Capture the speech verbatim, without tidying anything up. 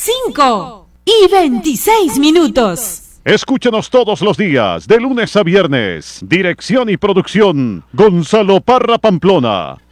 cinco y veintiséis minutos. Escúchanos todos los días, de lunes a viernes. Dirección y producción, Gonzalo Parra Pamplona.